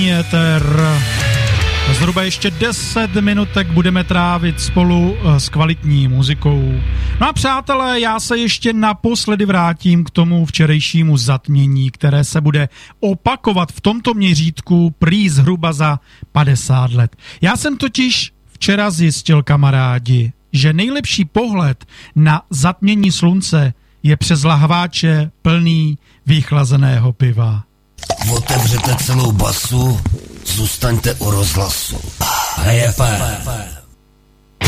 soboční éter. Zhruba ještě 10 minutek budeme trávit spolu s kvalitní muzikou. No a přátelé, já se ještě naposledy vrátím k tomu včerejšímu zatmění, které se bude opakovat v tomto měřítku prý zhruba za 50 let. Já jsem totiž včera zjistil, kamarádi, že nejlepší pohled na zatmění slunce je přes lahváče plný vychlazeného piva. Otevřete celou basu, zůstaňte u rozhlasu. HFM.